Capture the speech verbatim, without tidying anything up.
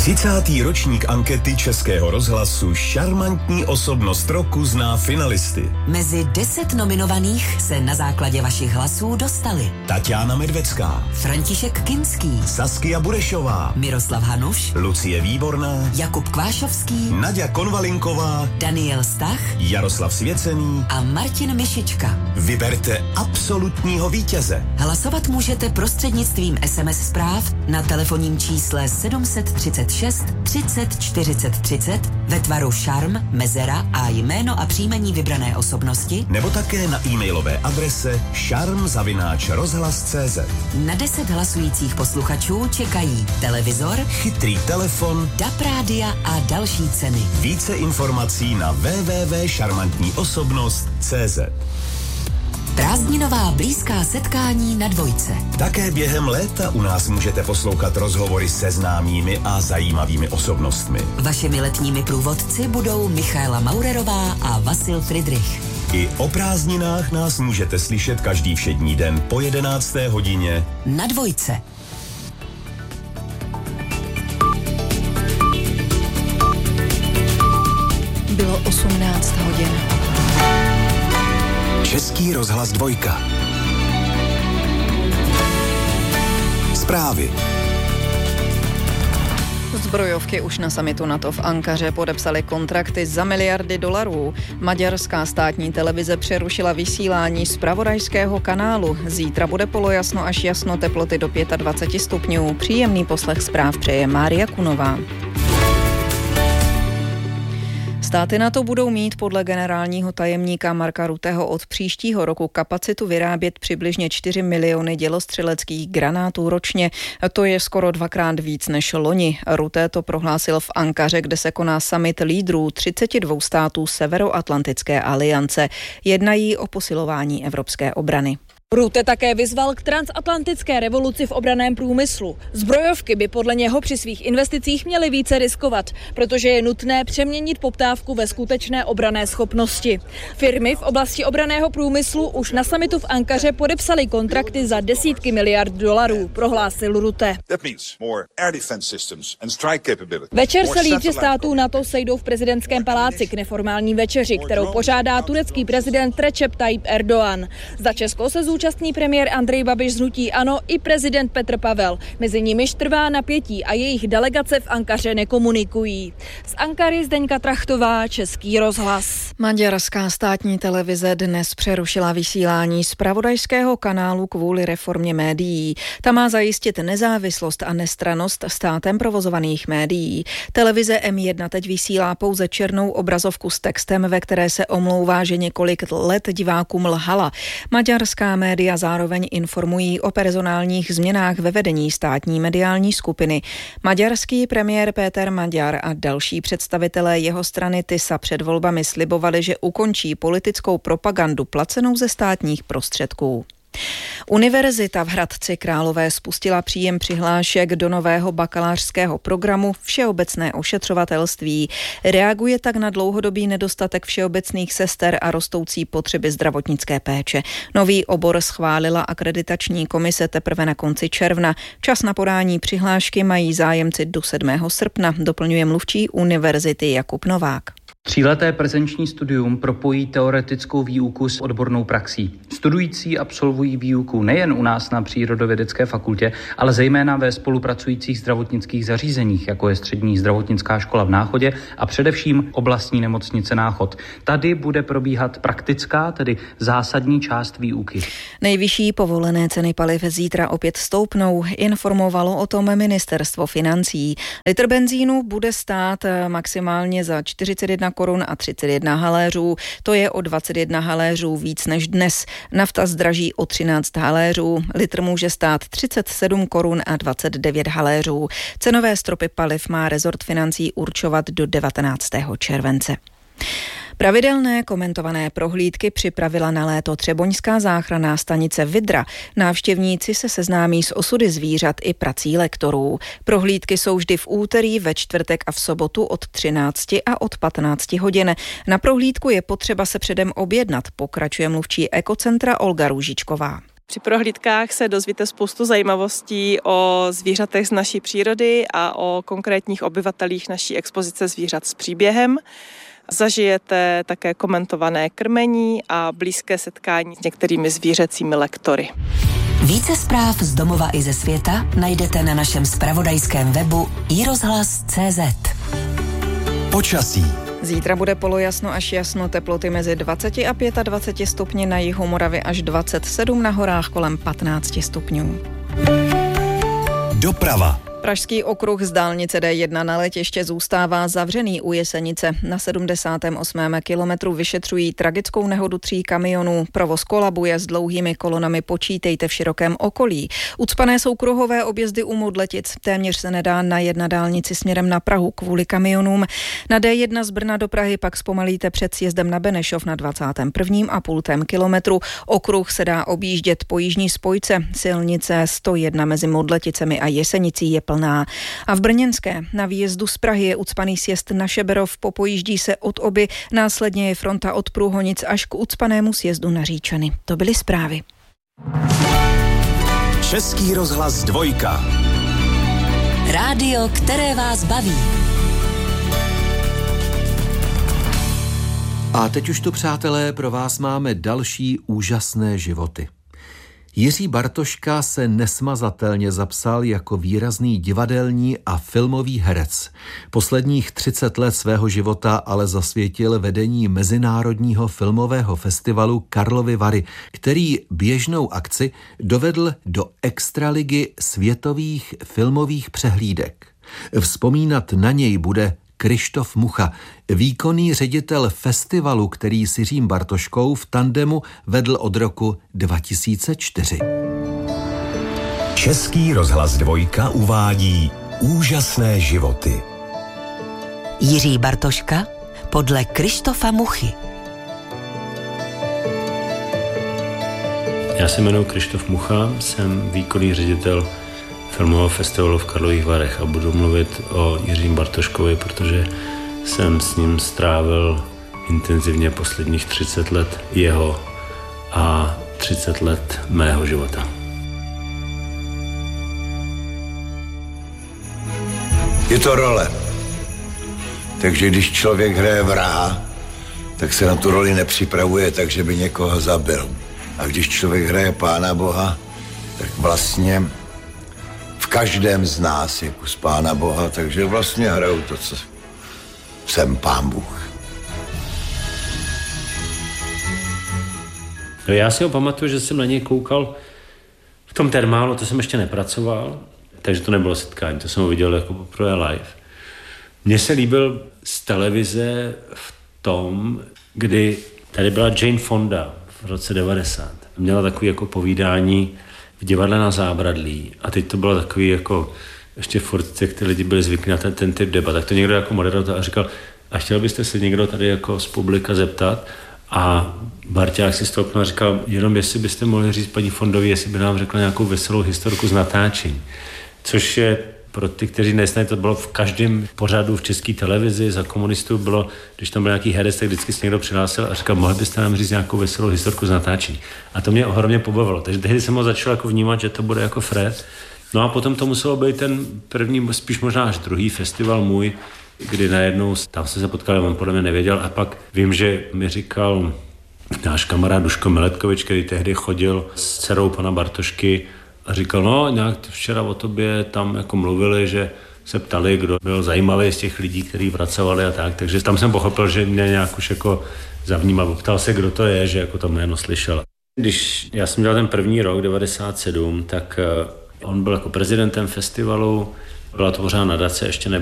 třicátý ročník ankety Českého rozhlasu Šarmantní osobnost roku zná finalisty. Mezi deset nominovaných se na základě vašich hlasů dostali Tatiana Medvecká, František Kinský, Saskia Burešová, Miroslav Hanuš, Lucie Výborná, Jakub Kvášovský, Naďa Konvalinková, Daniel Stach, Jaroslav Svěcený a Martin Mišička. Vyberte absolutního vítěze. Hlasovat můžete prostřednictvím es em es zpráv na telefonním čísle sedm set třicet šest třicet čtyřicet třicet ve tvaru šarm, mezera a jméno a příjmení vybrané osobnosti, nebo také na e-mailové adrese šarm zavináč rozhlas tečka cé zet. Na deset hlasujících posluchačů čekají televizor, chytrý telefon, D A B rádia a další ceny. Více informací na w w w tečka šarmantní osobnost tečka cé zet. Prázdninová blízká setkání na Dvojce. Také během léta u nás můžete poslouchat rozhovory se známými a zajímavými osobnostmi. Vašimi letními průvodci budou Michaela Maurerová a Vasil Friedrich. I o prázdninách nás můžete slyšet každý všední den po jedenácté hodině na Dvojce. Bylo osmnáct hodin. Český rozhlas dvojka. Zprávy. Zbrojovky už na summitu NATO v Ankaře podepsaly kontrakty za miliardy dolarů. Maďarská státní televize přerušila vysílání zpravodajského kanálu. Zítra bude polojasno až jasno, teploty do dvacet pět stupňů. Příjemný poslech zpráv přeje Mária Kunová. Státy NATO budou mít podle generálního tajemníka Marka Rutteho od příštího roku kapacitu vyrábět přibližně čtyři miliony dělostřeleckých granátů ročně. To je skoro dvakrát víc než loni. Rutte to prohlásil v Ankaře, kde se koná summit lídrů třiceti dvou států Severoatlantické aliance. Jednají o posilování evropské obrany. Rutte také vyzval k transatlantické revoluci v obranném průmyslu. Zbrojovky by podle něho při svých investicích měly více riskovat, protože je nutné přeměnit poptávku ve skutečné obranné schopnosti. Firmy v oblasti obranného průmyslu už na summitu v Ankaře podepsaly kontrakty za desítky miliard dolarů, prohlásil Rutte. Večer se lídři států NATO sejdou v prezidentském paláci k neformální večeři, kterou pořádá turecký prezident Recep Tayyip Erdogan. Za Česko se zúčastní premiér Andrej Babiš z hnutí ANO i prezident Petr Pavel. Mezi nimiž trvá napětí a jejich delegace v Ankaře nekomunikují. Z Ankary Zdeňka Trachtová, Český rozhlas. Maďarská státní televize dnes přerušila vysílání zpravodajského kanálu kvůli reformě médií. Ta má zajistit nezávislost a nestrannost státem provozovaných médií. Televize em jedna teď vysílá pouze černou obrazovku s textem, ve které se omlouvá, že několik let divákům lhala. Maďarská média zároveň informují o personálních změnách ve vedení státní mediální skupiny. Maďarský premiér Péter Magyar a další představitelé jeho strany Tisa před volbami slibovali, že ukončí politickou propagandu placenou ze státních prostředků. Univerzita v Hradci Králové spustila příjem přihlášek do nového bakalářského programu Všeobecné ošetřovatelství. Reaguje tak na dlouhodobý nedostatek všeobecných sester a rostoucí potřeby zdravotnické péče. Nový obor schválila akreditační komise teprve na konci června. Čas na podání přihlášky mají zájemci do sedmého srpna, doplňuje mluvčí univerzity Jakub Novák. Tříleté prezenční studium propojí teoretickou výuku s odbornou praxí. Studující absolvují výuku nejen u nás na Přírodovědecké fakultě, ale zejména ve spolupracujících zdravotnických zařízeních, jako je Střední zdravotnická škola v Náchodě a především oblastní nemocnice Náchod. Tady bude probíhat praktická, tedy zásadní část výuky. Nejvyšší povolené ceny paliv zítra opět stoupnou, informovalo o tom ministerstvo financí. Litr benzínu bude stát maximálně za čtyřicet jedna korun a třicet jedna haléřů, to je o dvacet jedna haléřů víc než dnes. Nafta zdraží o třináct haléřů, litr může stát třicet sedm korun a dvacet devět haléřů. Cenové stropy paliv má rezort financí určovat do devatenáctého července. Pravidelné komentované prohlídky připravila na léto třeboňská záchranná stanice Vydra. Návštěvníci se seznámí s osudy zvířat i prací lektorů. Prohlídky jsou vždy v úterý, ve čtvrtek a v sobotu od třinácti a od patnácti hodin. Na prohlídku je potřeba se předem objednat, pokračuje mluvčí ekocentra Olga Růžičková. Při prohlídkách se dozvíte spoustu zajímavostí o zvířatech z naší přírody a o konkrétních obyvatelích naší expozice zvířat s příběhem. Zažijete také komentované krmení a blízké setkání s některými zvířecími lektory. Více zpráv z domova i ze světa najdete na našem zpravodajském webu i rozhlas tečka cé zet. Počasí. Zítra bude polojasno až jasno, teploty mezi dvacet a dvacet pět stupni, na jihu Moravy až dvacet sedm, na horách kolem patnáct stupňů. Doprava. Pražský okruh z dálnice D jedna na letiště zůstává zavřený u Jesenice. Na sedmdesátém osmém kilometru vyšetřují tragickou nehodu tří kamionů. Provoz kolabuje, s dlouhými kolonami počítejte v širokém okolí. Ucpané jsou kruhové objezdy u Modletic. Téměř se nedá najet na dálnici směrem na Prahu kvůli kamionům. Na D jedna z Brna do Prahy pak zpomalíte před sjezdem na Benešov na dvacátém prvním a půl kilometru. Okruh se dá objíždět po jižní spojce. Silnice sto jedna mezi Modleticemi a Jesenicí je plná. A v Brněnské na výjezdu z Prahy je ucpaný sjezd na Šeberov, popojíždí se od Oby, následně je fronta od Průhonic až k ucpanému sjezdu na Říčany. To byly zprávy. Český rozhlas dvojka. Rádio, které vás baví. A teď už tu, přátelé, pro vás máme další úžasné životy. Jiří Bartoška se nesmazatelně zapsal jako výrazný divadelní a filmový herec. Posledních třicet let svého života ale zasvětil vedení Mezinárodního filmového festivalu Karlovy Vary, který běžnou akci dovedl do extraligy světových filmových přehlídek. Vzpomínat na něj bude Krištof Mucha, výkonný ředitel festivalu, který s Jiřím Bartoškou v tandemu vedl od roku dva tisíce čtyři. Český rozhlas dvojka uvádí úžasné životy. Jiří Bartoška podle Krištofa Muchy. Já se jmenuji Krištof Mucha, jsem výkonný ředitel filmového festivalu v Karlových Varech a budu mluvit o Jiřím Bartoškovi, protože jsem s ním strávil intenzivně posledních třicet let jeho a třicet let mého života. Je to role. Takže když člověk hraje vraha, tak se na tu roli nepřipravuje tak, že by někoho zabil. A když člověk hraje Pána Boha, tak vlastně v každém z nás je kus Pána Boha, takže vlastně hraju to, co jsem Pán Bůh. No já si ho pamatuju, že jsem na něj koukal v tom termálu, to jsem ještě nepracoval, takže to nebylo setkání, to jsem ho viděl jako poprvé live. Mně se líbil z televize v tom, kdy tady byla Jane Fonda v roce devadesát. Měla takový jako povídání v divadle na Zábradlí a teď to bylo takový jako, ještě furt, jak ty lidi byli zvyklí na ten, ten typ debat, tak to někdo jako moderoval a říkal, a chtěl byste se někdo tady jako z publika zeptat? A Barťák si stoupnul a říkal, jenom jestli byste mohli říct paní Fondovi, jestli by nám řekla nějakou veselou historku z natáčení. Což je pro ty, kteří neznají, to bylo v každém pořadu v české televizi, za komunistů bylo, když tam byl nějaký herec, tak vždycky se někdo přihlásil a říkal, mohli byste nám říct nějakou veselou historku z natáčení. A to mě ohromně pobavilo. Takže tehdy jsem ho začal jako vnímat, že to bude jako Fred. No a potom to muselo být ten první, spíš možná až druhý festival můj, kdy najednou, tam jsme se potkali, on podle mě nevěděl a pak vím, že mi říkal náš kamarád Duško Miletkovič, který tehdy chodil s dcerou pana Bartošky a říkal, no nějak včera o tobě tam jako mluvili, že se ptali, kdo byl zajímavý z těch lidí, kteří pracovali a tak, takže tam jsem pochopil, že mě nějak už jako zavnímal, ptal se, kdo to je, že jako tam jméno slyšel. Když já jsem dělal ten první rok, devadesát sedm, tak on byl jako prezidentem festivalu, byla to pořád nadace, ještě nebyl